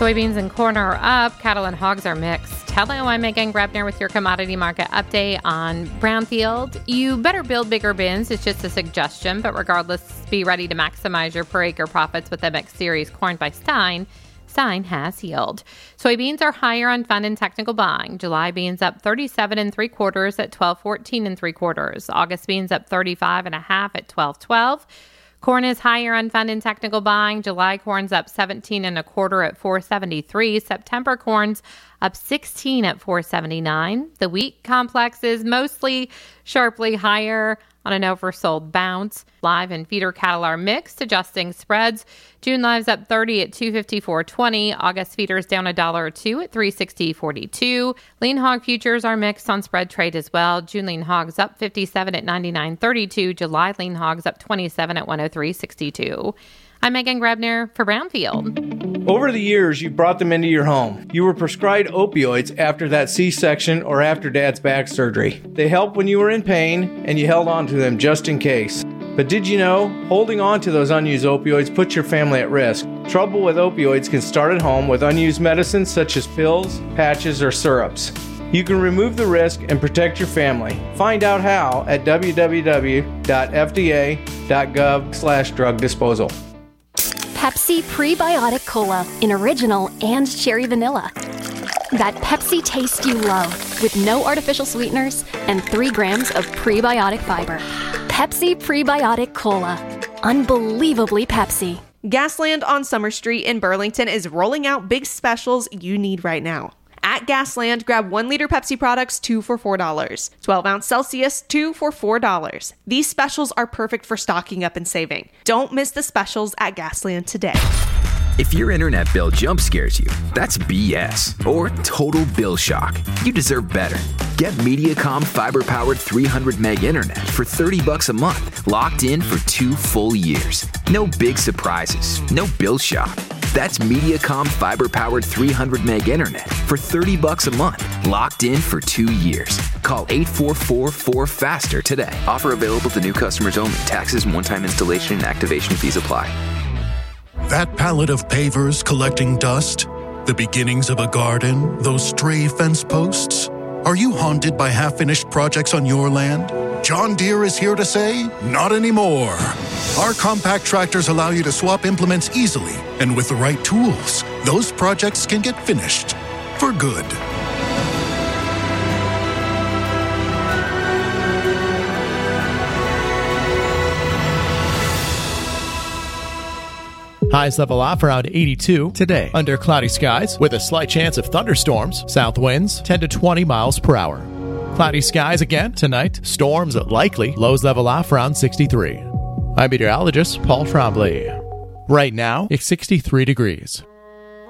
Soybeans and corn are up. Cattle and hogs are mixed. Hello, I'm Megan Grebner with your commodity market update on Brownfield. You better build bigger bins. It's just a suggestion, but regardless, be ready to maximize your per acre profits with MX Series corn by Stein. Stein has yield. Soybeans are higher on fund and technical buying. July beans up 37 3/4 at 12.14 3/4. August beans up 35 1/2 at 12.12. Corn is higher on fund and technical buying. July corn's up 17 1/4 at 4.73. September corn's up 16 at 4.79. The wheat complex is mostly sharply higher on an oversold bounce. Live and feeder cattle are mixed, adjusting spreads. June live's up 30 at 254.20. August feeders down $1 or $2 at 360.42. Lean hog futures are mixed on spread trade as well. June lean hogs up 57 at 99.32. July lean hogs up 27 at 103.62. I'm Megan Grebner for Brownfield. Over the years, you brought them into your home. You were prescribed opioids after that C-section or after Dad's back surgery. They helped when you were in pain, and you held on to them just in case. But did you know, holding on to those unused opioids puts your family at risk. Trouble with opioids can start at home with unused medicines such as pills, patches, or syrups. You can remove the risk and protect your family. Find out how at www.fda.gov/drug disposal. Pepsi Prebiotic Cola in original and cherry vanilla. That Pepsi taste you love with no artificial sweeteners and 3 grams of prebiotic fiber. Pepsi Prebiotic Cola. Unbelievably Pepsi. Gasland on Summer Street in Burlington is rolling out big specials you need right now. At Gasland, grab 1 liter Pepsi products, 2 for $4. 12-ounce Celsius, 2 for $4. These specials are perfect for stocking up and saving. Don't miss the specials at Gasland today. If your internet bill jump scares you, that's BS or total bill shock. You deserve better. Get Mediacom fiber-powered 300 meg internet for $30 a month, locked in for 2 full years. No big surprises, no bill shock. That's Mediacom fiber-powered 300 meg internet for $30 a month, locked in for 2 years. Call 844-4FASTER today. Offer available to new customers only. Taxes and one-time installation and activation fees apply. That pallet of pavers collecting dust? The beginnings of a garden? Those stray fence posts? Are you haunted by half-finished projects on your land? John Deere is here to say, not anymore. Our compact tractors allow you to swap implements easily, and with the right tools, those projects can get finished for good. Highs level off around 82 today. Under cloudy skies with a slight chance of thunderstorms. South winds 10 to 20 miles per hour. Cloudy skies again tonight. Storms likely. Lows level off around 63. I'm meteorologist Paul Trombley. Right now, it's 63 degrees.